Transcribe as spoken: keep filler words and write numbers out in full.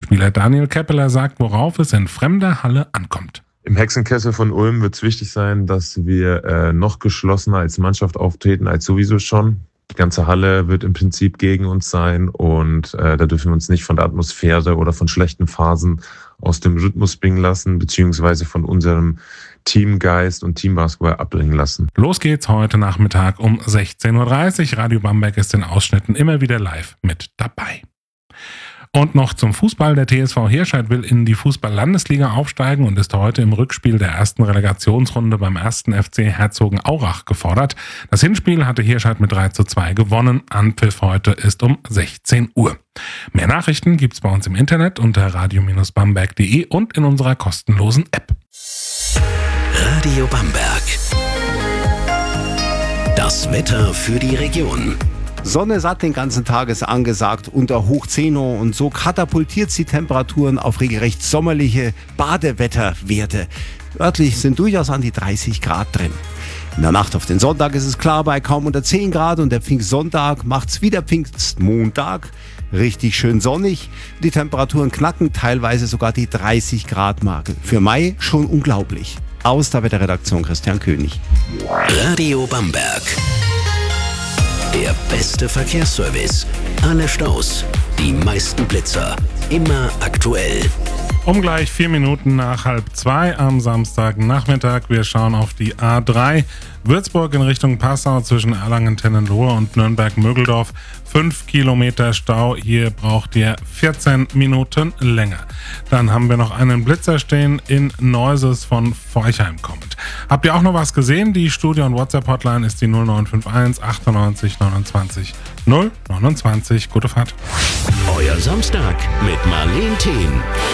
Eishockeyspieler Daniel Keppeler sagt, worauf es in fremder Halle ankommt. Im Hexenkessel von Ulm wird es wichtig sein, dass wir äh, noch geschlossener als Mannschaft auftreten als sowieso schon. Die ganze Halle wird im Prinzip gegen uns sein und äh, da dürfen wir uns nicht von der Atmosphäre oder von schlechten Phasen aus dem Rhythmus bringen lassen, beziehungsweise von unserem Teamgeist und Teambasketball abbringen lassen. Los geht's heute Nachmittag um sechzehn Uhr dreißig. Radio Bamberg ist in Ausschnitten immer wieder live mit dabei. Und noch zum Fußball. Der T S V Hirscheid will in die Fußball-Landesliga aufsteigen und ist heute im Rückspiel der ersten Relegationsrunde beim ersten F C Herzogenaurach gefordert. Das Hinspiel hatte Hirscheid mit drei zu zwei gewonnen. Anpfiff heute ist um sechzehn Uhr. Mehr Nachrichten gibt's bei uns im Internet unter radio Bindestrich bamberg punkt de und in unserer kostenlosen App. Radio Bamberg. Das Wetter für die Region. Sonne satt den ganzen Tag ist angesagt unter hoch zehn und so katapultiert sie Temperaturen auf regelrecht sommerliche Badewetterwerte. Örtlich sind durchaus an die dreißig Grad drin. In der Nacht auf den Sonntag ist es klar bei kaum unter zehn Grad und der Pfingstsonntag macht's wieder Pfingstmontag. Richtig schön sonnig. Die Temperaturen knacken teilweise sogar die dreißig Grad Marke. Für Mai schon unglaublich. Aus der Wetterredaktion Christian König. Radio Bamberg. Der beste Verkehrsservice. Alle Staus, die meisten Blitzer. Immer aktuell. Um gleich vier Minuten nach halb zwei am Samstagnachmittag. Wir schauen auf die A drei. Würzburg in Richtung Passau zwischen Erlangen-Tennenlohe und Nürnberg-Mögeldorf. Fünf Kilometer Stau. Hier braucht ihr vierzehn Minuten länger. Dann haben wir noch einen Blitzer stehen in Neuses von Forchheim kommend. Habt ihr auch noch was gesehen? Die Studio- und WhatsApp-Hotline ist die null neun fünf eins achtundneunzig neunundzwanzig null neunundzwanzig. Gute Fahrt. Euer Samstag mit Marleen Thien.